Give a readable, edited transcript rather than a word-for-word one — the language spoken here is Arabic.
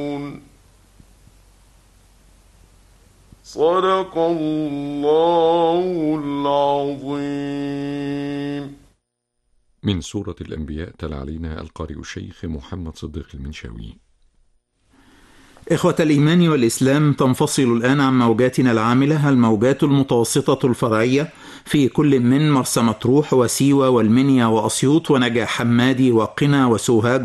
صدق الله العظيم. من سورة الأنبياء تلا علينا القارئ الشيخ محمد صديق المنشاوي. إخوة الإيمان والإسلام، تنفصل الآن عن موجاتنا العاملة الموجات المتوسطة الفرعية في كل من مرسى مطروح وسيوة والمنيا وأسيوط ونجع حمادي وقنا وسوهاج